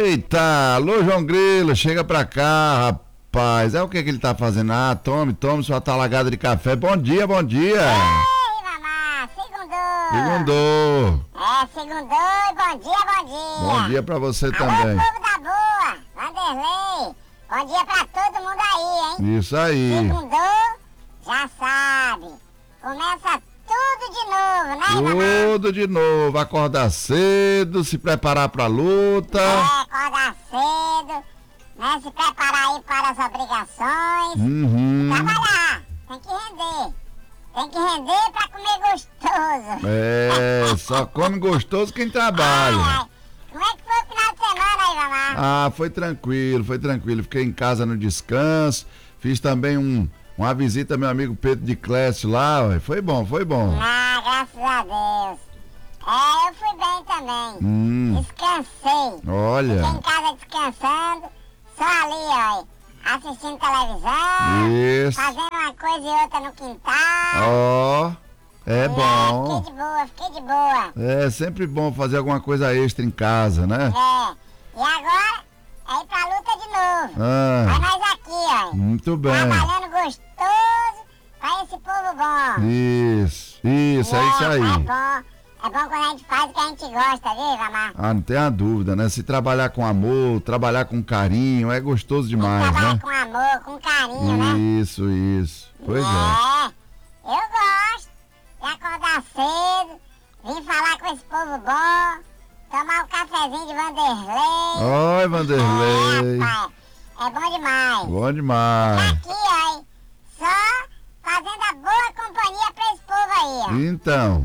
Eita, alô João Grilo, chega pra cá, rapaz. É o que ele tá fazendo? Ah, tome sua talagada de café. Bom dia, bom dia. Ei, mamá, segundou. Segundou. Segundou e bom dia. Bom dia pra você Alô, também. povo da boa, Vanderlei. Bom dia pra todo mundo aí, hein? Isso aí. Segundou, já sabe. Começa tudo de novo, né, mamá? Tudo de novo, acordar cedo, se preparar pra luta. Acordar cedo, né? Se preparar aí para as obrigações. Trabalhar, tem que render. Tem que render pra comer gostoso. É, só come gostoso quem trabalha. Ai. Como é que foi o final de semana aí, mamá? Ah, foi tranquilo. Fiquei em casa no descanso. Fiz também uma visita ao meu amigo Pedro de Clécio lá, ué. Foi bom. Ah, graças a Deus. Eu fui bem também. Descansei. Olha. Fiquei em casa descansando, só ali, ó, assistindo televisão, Isso. fazendo uma coisa e outra no quintal. Ó, é bom. Fiquei de boa. É sempre bom fazer alguma coisa extra em casa, né? E agora, é ir pra luta de novo. Ah, Aí nós aqui, ó, muito bem. trabalhando gostoso pra esse povo bom. Isso, é isso aí. É bom quando a gente faz o que a gente gosta, viu, mamá? Ah, não tem a dúvida, né? Se trabalhar com amor, trabalhar com carinho, é gostoso demais, Trabalhar né? com amor, com carinho, né? Isso. Pois é. Eu gosto de acordar cedo, vir falar com esse povo bom, tomar um cafezinho de Vanderlei. Oi, Vanderlei. Rapaz, é bom demais. Bom demais. Aqui, ó, só fazendo a boa companhia pra esse povo aí, ó. Então,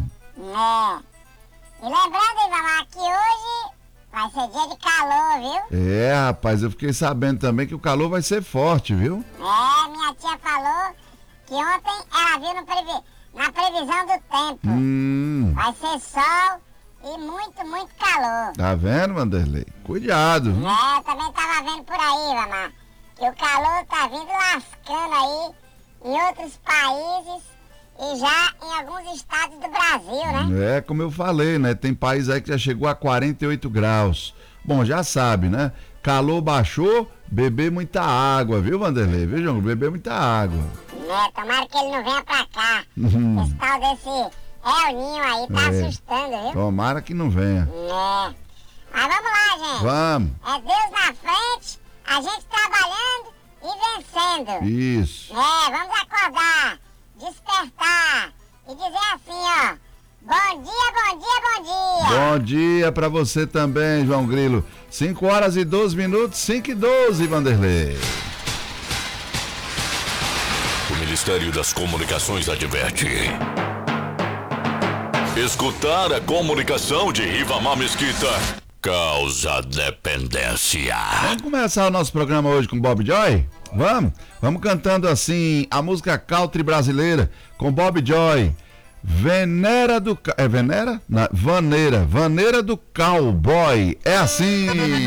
E lembrando, hein, mamãe, que hoje vai ser dia de calor, viu? rapaz, eu fiquei sabendo também que o calor vai ser forte, viu? Minha tia falou que ontem ela viu na previsão do tempo. Vai ser sol e muito calor. Tá vendo, Vanderlei? Cuidado. Eu também tava vendo por aí, mamãe, que o calor tá vindo lascando aí em outros países e já em alguns estados do Brasil, né? É como eu falei, né? Tem país aí que já chegou a 48 graus. Bom, já sabe, né? Calor baixou, beber muita água, viu, Vanderlei? Viu, João? Beber muita água. Tomara que ele não venha pra cá. Esse tal desse El Ninho aí tá assustando, viu? Tomara que não venha. Mas vamos lá, gente. Vamos. É Deus na frente, a gente trabalhando e vencendo. Isso. Vamos acordar, despertar e dizer assim, ó. Bom dia. Bom dia pra você também, João Grilo. 5 horas e 12 minutos, 5 e 12, Vanderlei. O Ministério das Comunicações adverte. Escutar a comunicação de Rivamar Mesquita causa dependência. Vamos começar o nosso programa hoje com Bob Joy? Vamos cantando assim a música country brasileira com Bob Joy. Vaneira do cowboy. É assim.